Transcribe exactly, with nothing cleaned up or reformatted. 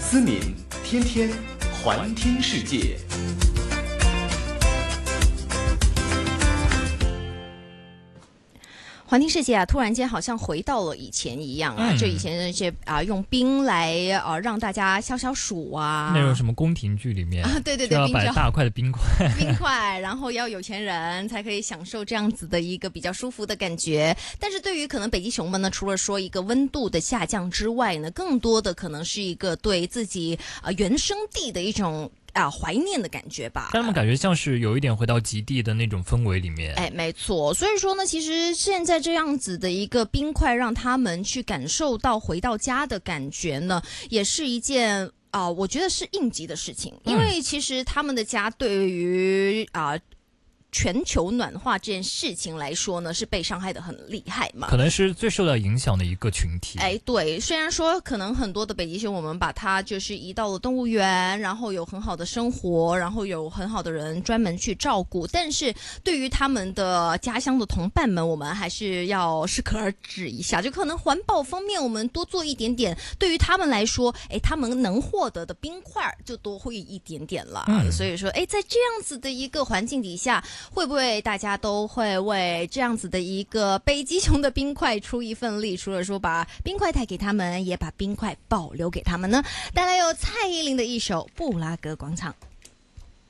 思敏天天环听世界。 环听世界啊，突然间好像回到了以前一样啊！嗯、就以前那些啊，用冰来啊让大家消消暑啊。 那种什么宫廷剧里面啊，对对对， 要摆大块的冰块， 冰块，然后要有钱人才可以享受这样子的一个比较舒服的感觉。但是对于可能北极熊们呢，除了说一个温度的下降之外呢，更多的可能是一个对自己啊、呃、原生地的一种。啊，怀念的感觉吧， 但他们感觉像是有一点回到极地的那种氛围里面。 哎，没错。所以说呢，其实现在这样子的一个冰块，让他们去感受到回到家的感觉呢，也是一件啊、呃，我觉得是应急的事情，因为其实他们的家对于啊。呃全球暖化这件事情来说呢，是被伤害的很厉害嘛， 可能是最受到影响的一个群体。 哎，对，虽然说可能很多的北极熊，我们把它就是移到了动物园，然后有很好的生活，然后有很好的人专门去照顾，但是对于他们的家乡的同伴们，我们还是要适可而止一下，就可能环保方面我们多做一点点，对于他们来说，哎，他们能获得的冰块就多会一点点了。嗯、所以说，哎，在这样子的一个环境底下，会不会大家都会为这样子的一个北极熊的冰块出一份力？除了说把冰块带给他们，也把冰块保留给他们呢？带来有蔡依林的一首《布拉格广场》。